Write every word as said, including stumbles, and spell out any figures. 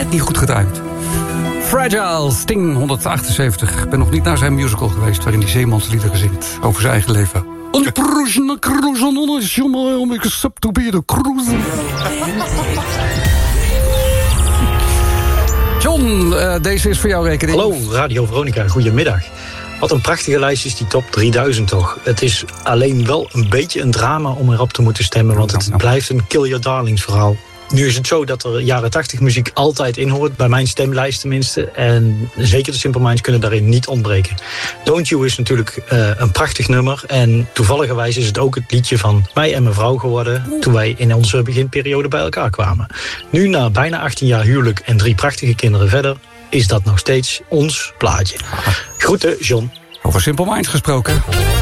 net niet goed getimed. Fragile, Sting honderdachtenzeventig. Ik ben nog niet naar zijn musical geweest waarin hij zeemansliederen zingt over zijn eigen leven. John, uh, deze is voor jouw rekening. Hallo, Radio Veronica, goedemiddag. Wat een prachtige lijst is die top drieduizend toch. Het is alleen wel een beetje een drama om erop te moeten stemmen, want het blijft een Kill Your Darlings verhaal. Nu is het zo dat er jaren tachtig muziek altijd in hoort, bij mijn stemlijst tenminste. En zeker de Simple Minds kunnen daarin niet ontbreken. Don't You is natuurlijk uh, een prachtig nummer. En toevalligerwijs is het ook het liedje van mij en mijn vrouw geworden toen wij in onze beginperiode bij elkaar kwamen. Nu, na bijna achttien jaar huwelijk en drie prachtige kinderen verder, is dat nog steeds ons plaatje. Groeten, John. Over Simple Minds gesproken.